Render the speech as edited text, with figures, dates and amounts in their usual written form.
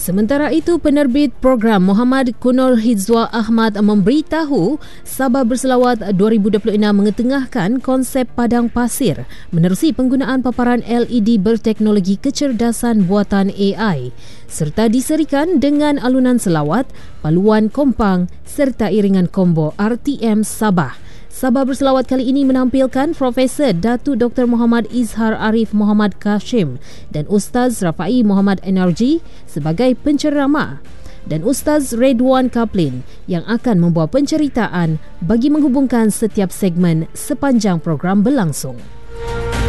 Sementara itu, penerbit program Muhammad Kunur Hizwa Ahmad memberitahu Sabah Berselawat 2026 mengetengahkan konsep padang pasir menerusi penggunaan paparan LED berteknologi kecerdasan buatan AI serta diserikan dengan alunan selawat, paluan kompang serta iringan kombo RTM Sabah. Sabah Berselawat kali ini menampilkan Profesor Datuk Dr. Muhammad Izhar Arif Muhammad Kashim dan Ustaz Rafai Muhammad Energy sebagai penceramah dan Ustaz Redwan Kaplin yang akan membawa penceritaan bagi menghubungkan setiap segmen sepanjang program berlangsung.